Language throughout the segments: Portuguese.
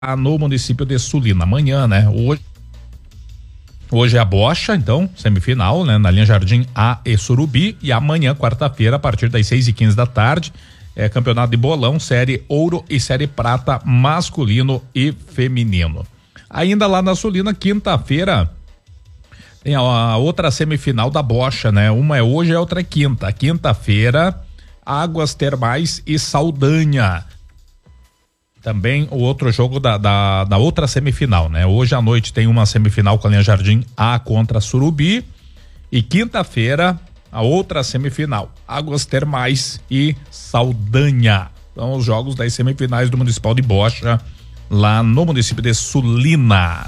no município de Sulina. Amanhã, né? Hoje é a bocha, então, semifinal, né? Na linha Jardim A e Surubi. E amanhã, quarta-feira, a partir das 6h15 da tarde, campeonato de bolão, série ouro e série prata, masculino e feminino. Ainda lá na Sulina, quinta-feira, tem a outra semifinal da bocha, né? Uma é hoje e a outra é quinta. Quinta-feira, Águas Termais e Saldanha. Também o outro jogo da outra semifinal, né? Hoje à noite tem uma semifinal com a linha Jardim A contra Surubi. E quinta-feira, a outra semifinal, Águas Termais e Saldanha. São os jogos das semifinais do Municipal de Bocha, lá no município de Sulina.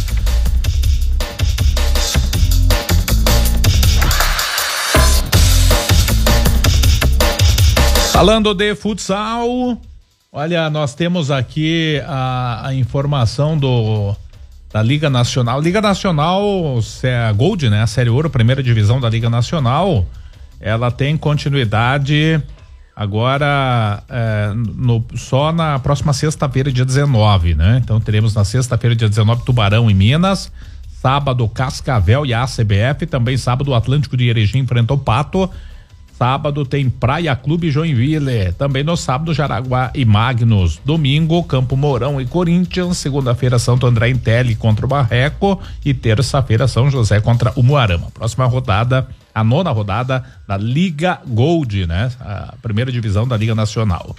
Falando de futsal, olha, nós temos aqui a informação da Liga Nacional. Liga Nacional, a Gold, né? A Série Ouro, primeira divisão da Liga Nacional, ela tem continuidade agora só na próxima sexta-feira, dia 19, né? Então teremos na sexta-feira, dia 19, Tubarão em Minas, sábado Cascavel e a ACBF, também sábado o Atlântico de Erechim enfrenta o Pato. Sábado tem Praia Clube Joinville, também no sábado Jaraguá e Magnus, domingo Campo Mourão e Corinthians, segunda-feira Santo André Intelli contra o Barreco e terça-feira São José contra o Moarama. Próxima rodada, a nona rodada da Liga Gold, né? A primeira divisão da Liga Nacional.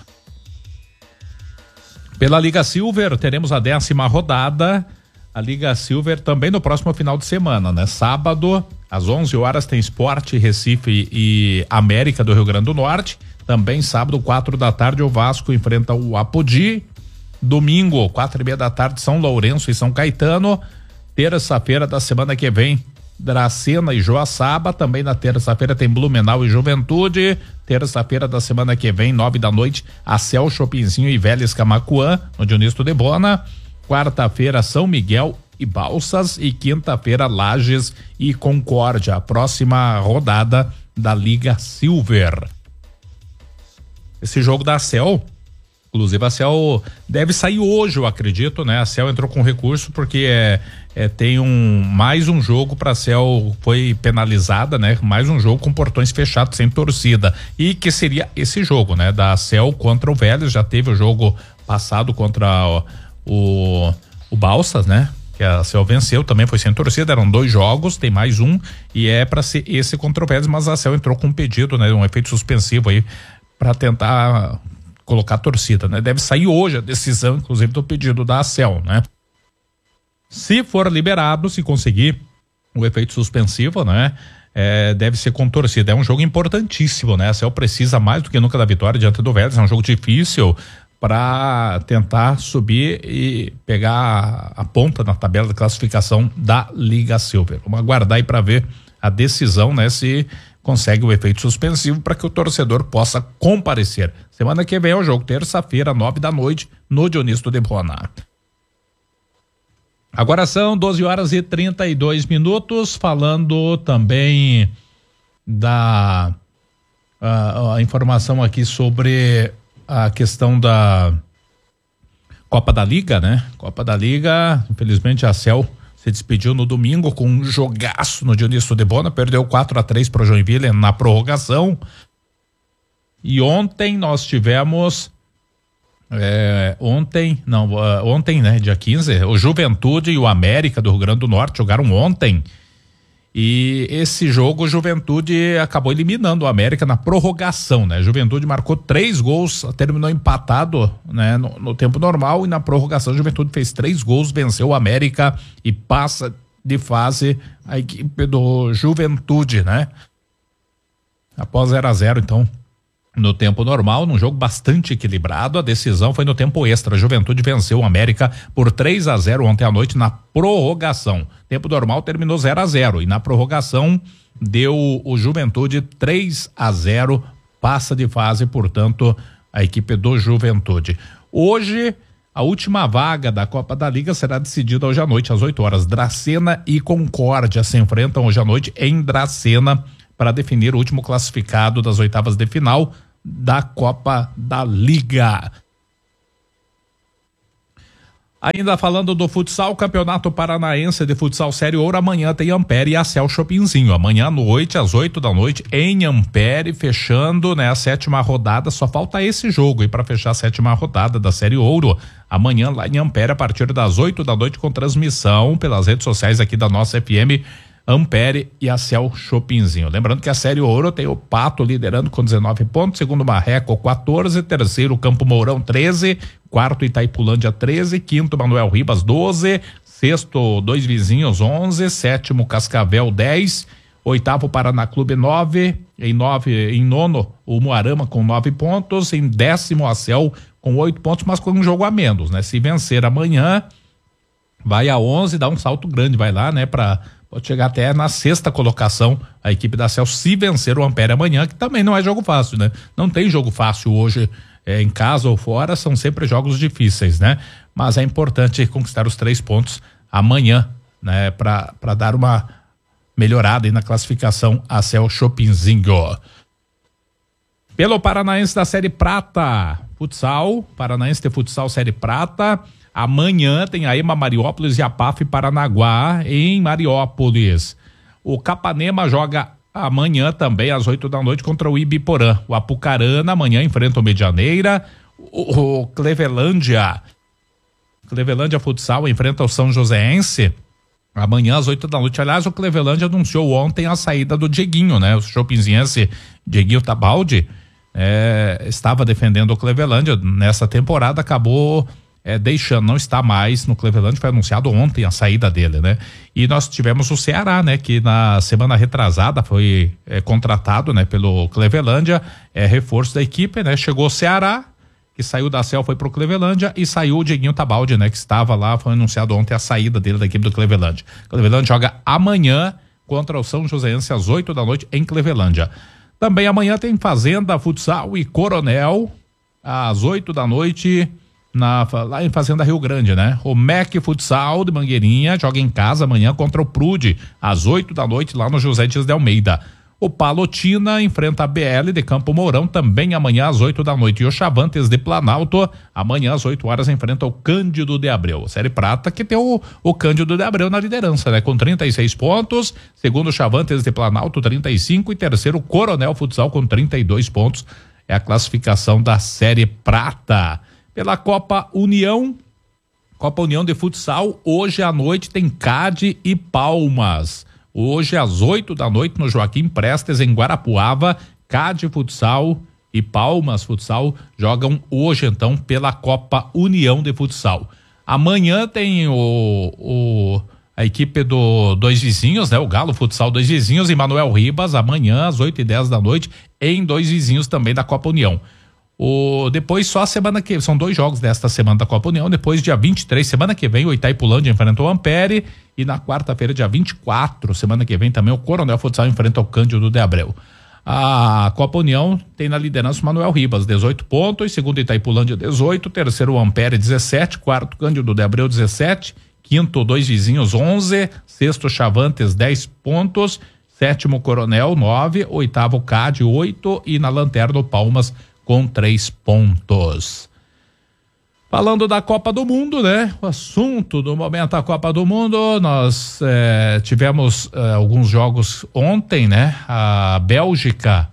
Pela Liga Silver teremos a 10ª rodada, a Liga Silver também no próximo final de semana, né? Sábado às 11 horas tem Sport Recife e América do Rio Grande do Norte. Também sábado, 4 da tarde, o Vasco enfrenta o Apodi. Domingo, 4:30 da tarde, São Lourenço e São Caetano. Terça-feira da semana que vem, Dracena e Joaçaba. Também na terça-feira tem Blumenau e Juventude. Terça-feira da semana que vem, 9 da noite, Acel, Chopinzinho e Vélez Camaquã, no Dionisto de Bona. Quarta-feira, São Miguel e Balsas, e quinta-feira Lages e Concórdia, a próxima rodada da Liga Silver. Esse jogo da Acel, inclusive a Acel deve sair hoje, eu acredito, né? A Acel entrou com recurso porque tem mais um jogo para a Acel, foi penalizada, né? Mais um jogo com portões fechados, sem torcida, e que seria esse jogo, né? Da Acel contra o Vélez. Já teve o jogo passado contra o Balsas, né? Que a Acel venceu, também foi sem torcida, eram 2 jogos, tem mais um, e é para ser esse contra o Vélez, mas a Acel entrou com um pedido, né? Um efeito suspensivo aí para tentar colocar a torcida, né? Deve sair hoje a decisão, inclusive, do pedido da Acel, né? Se for liberado, se conseguir o efeito suspensivo, né? Deve ser com torcida. É um jogo importantíssimo, né? A Acel precisa mais do que nunca da vitória diante do Vélez, é um jogo difícil para tentar subir e pegar a ponta na tabela de classificação da Liga Silver. Vamos aguardar aí para ver a decisão, né? Se consegue o efeito suspensivo para que o torcedor possa comparecer. Semana que vem é o jogo, terça-feira, 9 da noite, no Dionisto de Bona. Agora são 12h32, falando também da a informação aqui sobre a questão da Copa da Liga, né? Copa da Liga, infelizmente a Acel se despediu no domingo com um jogaço no Dionisto de Bona, perdeu 4-3 para o Joinville na prorrogação. E ontem nós tivemos ontem, né, dia 15, o Juventude e o América do Rio Grande do Norte jogaram ontem. E esse jogo, o Juventude acabou eliminando o América na prorrogação, né? Juventude marcou 3 gols, terminou empatado, né? No tempo normal, e na prorrogação, Juventude fez 3 gols, venceu o América e passa de fase a equipe do Juventude, né? Após 0-0, então, no tempo normal, num jogo bastante equilibrado, a decisão foi no tempo extra. A Juventude venceu o América por 3-0 ontem à noite na prorrogação. Tempo normal terminou 0-0 e na prorrogação deu o Juventude 3-0, passa de fase, portanto, a equipe do Juventude. Hoje, a última vaga da Copa da Liga será decidida hoje à noite, às 8 horas. Dracena e Concórdia se enfrentam hoje à noite em Dracena para definir o último classificado das oitavas de final da Copa da Liga. Ainda falando do futsal, Campeonato Paranaense de Futsal Série Ouro, amanhã tem Ampere e Acel Chopinzinho. Amanhã à noite, às 8 da noite, em Ampere, fechando, né, a 7ª rodada. Só falta esse jogo aí para fechar a 7ª rodada da Série Ouro. Amanhã lá em Ampere, a partir das 8 da noite, com transmissão pelas redes sociais aqui da nossa FM, Ampere e Acel Chopinzinho. Lembrando que a Série Ouro tem o Pato liderando com 19 pontos, segundo Marreco 14, terceiro Campo Mourão 13, quarto Itaipulândia 13, quinto Manuel Ribas 12, sexto Dois Vizinhos 11, sétimo Cascavel 10, oitavo Paraná Clube 9, em nono o Moarama com 9 pontos, em 10º Acel com 8 pontos, mas com um jogo a menos, né? Se vencer amanhã, vai a 11, dá um salto grande, vai lá, né, pode chegar até na 6ª colocação a equipe da Acel, se vencer o Ampere amanhã, que também não é jogo fácil, né? Não tem jogo fácil hoje, em casa ou fora, são sempre jogos difíceis, né? Mas é importante conquistar os 3 pontos amanhã, né? Para dar uma melhorada aí na classificação Acel Chopinzinho. Pelo Paranaense da Série Prata, futsal, Paranaense de Futsal Série Prata, amanhã tem a EMA Mariópolis e a PAF Paranaguá em Mariópolis. O Capanema joga amanhã também às 8 da noite contra o Ibiporã. O Apucarana amanhã enfrenta o Medianeira. O Clevelândia Futsal enfrenta o São Joséense amanhã às 8 da noite. Aliás, o Clevelândia anunciou ontem a saída do Dieguinho, né? O chopinziense Dieguinho Tabaldi estava defendendo o Clevelândia nessa temporada, acabou deixando, não está mais no Clevelândia, foi anunciado ontem a saída dele, né? E nós tivemos o Ceará, né? Que na semana retrasada foi contratado, né? Pelo Clevelândia, reforço da equipe, né? Chegou o Ceará, que saiu da Acel, foi pro Clevelândia, e saiu o Dieguinho Tabaldi, né? Que estava lá, foi anunciado ontem a saída dele da equipe do Clevelândia. O Clevelândia joga amanhã contra o São Joséense às 8 da noite em Clevelândia. Também amanhã tem Fazenda Futsal e Coronel às 8 da noite lá em Fazenda Rio Grande, né? O MEC Futsal de Mangueirinha joga em casa amanhã contra o Prude às 8 da noite lá no José Dias de Almeida. O Palotina enfrenta a BL de Campo Mourão também amanhã às 8 da noite. E o Chavantes de Planalto amanhã às 8 horas enfrenta o Cândido de Abreu. Série Prata que tem o Cândido de Abreu na liderança, né? Com 36 pontos, segundo o Chavantes de Planalto 35 e terceiro Coronel Futsal com 32 pontos. É a classificação da Série Prata. Pela Copa União de Futsal, hoje à noite tem CAD e Palmas. Hoje às 8 da noite no Joaquim Prestes em Guarapuava, CAD Futsal e Palmas Futsal jogam hoje então pela Copa União de Futsal. Amanhã tem a equipe do Dois Vizinhos, né? O Galo Futsal Dois Vizinhos e Manuel Ribas amanhã às 8h10 da noite em Dois Vizinhos também da Copa União. Depois só a semana que são 2 jogos desta semana da Copa União, depois dia 23, semana que vem o Itaipulândia enfrenta o Ampere e na quarta-feira dia 24, semana que vem também o Coronel Futsal enfrenta o Cândido de Abreu. A Copa União tem na liderança o Manuel Ribas, 18 pontos, segundo Itaipulândia 18, terceiro o Ampere 17, quarto Cândido de Abreu 17, quinto Dois Vizinhos 11, sexto Chavantes 10 pontos, sétimo Coronel 9, oitavo CAD 8 e na lanterna o Palmas com 3 pontos. Falando da Copa do Mundo, né? O assunto do momento a Copa do Mundo, nós tivemos alguns jogos ontem, né? A Bélgica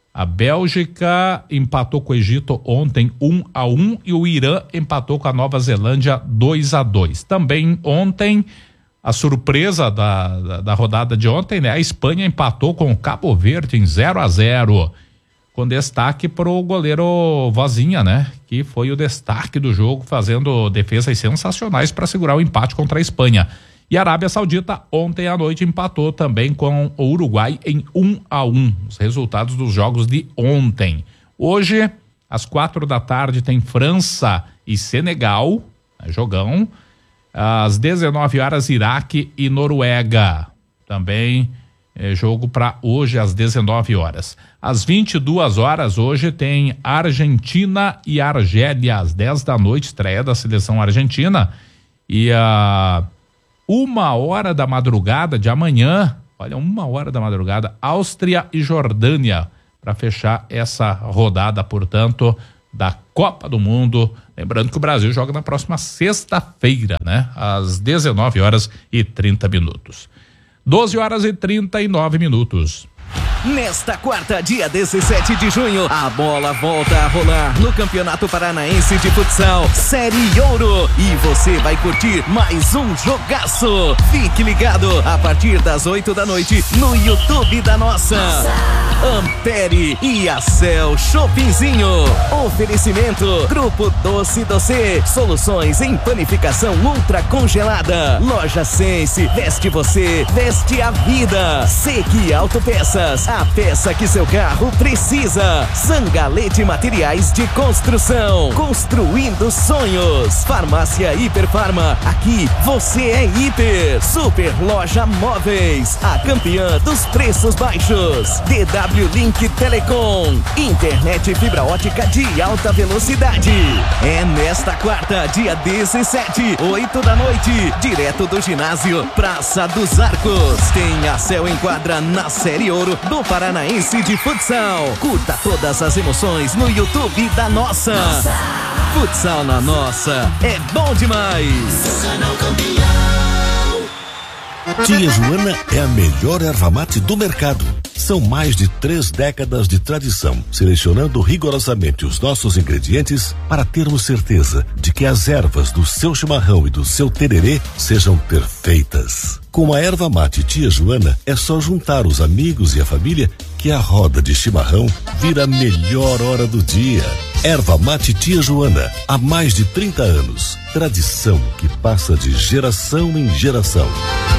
empatou com o Egito ontem 1-1 e o Irã empatou com a Nova Zelândia 2-2. Também ontem, a surpresa da rodada de ontem, né? A Espanha empatou com o Cabo Verde em 0-0. Com destaque pro goleiro Vozinha, né? Que foi o destaque do jogo, fazendo defesas sensacionais para segurar o empate contra a Espanha. E a Arábia Saudita ontem à noite empatou também com o Uruguai em 1-1. Os resultados dos jogos de ontem. Hoje, às 4 da tarde, tem França e Senegal, né, jogão. Às 19 horas, Iraque e Noruega. Também jogo para hoje às 19 horas. Às 22 horas hoje tem Argentina e Argélia às 10 da noite, estreia da seleção argentina. E a 1h da madrugada de amanhã, olha, 1h da madrugada, Áustria e Jordânia para fechar essa rodada, portanto, da Copa do Mundo. Lembrando que o Brasil joga na próxima sexta-feira, né? Às 19h30. 12h39. Nesta quarta, dia 17 de junho, a bola volta a rolar no Campeonato Paranaense de Futsal, Série Ouro. E você vai curtir mais um jogaço. Fique ligado a partir das 8 da noite no YouTube da Nossa. Ampere e a Cel Shoppingzinho. Oferecimento Grupo Doce Doce, soluções em panificação ultra congelada. Loja Sense, veste você, veste a vida. Sequi Autopeças, a peça que seu carro precisa. Zangalete Materiais de Construção, construindo sonhos. Farmácia Hiperfarma, aqui você é hiper. Super Loja Móveis, a campeã dos preços baixos. DW Link Telecom, internet fibra ótica de alta velocidade. É nesta quarta, dia 17, 8 da noite, direto do ginásio Praça dos Arcos. Tem a Cel Enquadra na Série Ouro do Paranaense de Futsal. Curta todas as emoções no YouTube da Nossa. Futsal na Nossa é bom demais. Tia Joana é a melhor erva mate do mercado. São mais de 3 décadas de tradição, selecionando rigorosamente os nossos ingredientes para termos certeza de que as ervas do seu chimarrão e do seu tererê sejam perfeitas. Com a erva mate Tia Joana, é só juntar os amigos e a família que a roda de chimarrão vira a melhor hora do dia. Erva mate Tia Joana, há mais de 30 anos. Tradição que passa de geração em geração.